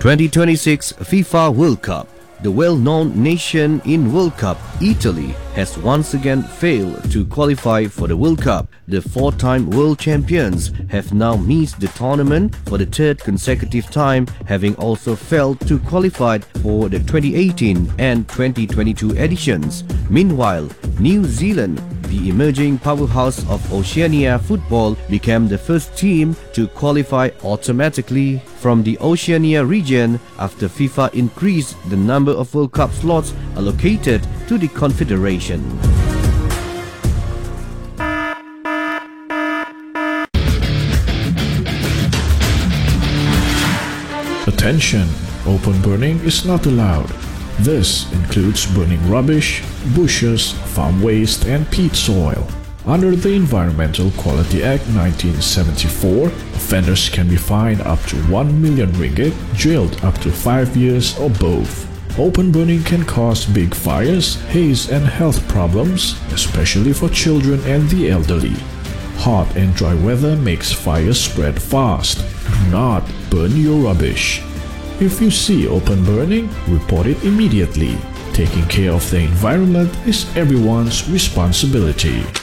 2026 FIFA World Cup. The well-known nation in World Cup, Italy, has once again failed to qualify for the World Cup. The four-time world champions have now missed the tournament for the third consecutive time, having also failed to qualify for the 2018 and 2022 editions. Meanwhile, New Zealand, the emerging powerhouse of Oceania football, became the first team to qualify automatically from the Oceania region after FIFA increased the number of World Cup slots allocated to the Confederation. Attention! Open burning is not allowed. This includes burning rubbish, bushes, farm waste and peat soil. Under the Environmental Quality Act 1974, offenders can be fined up to 1 million ringgit, jailed up to 5 years or both. Open burning can cause big fires, haze and health problems, especially for children and the elderly. Hot and dry weather makes fires spread fast. Do not burn your rubbish. If you see open burning, report it immediately. Taking care of the environment is everyone's responsibility.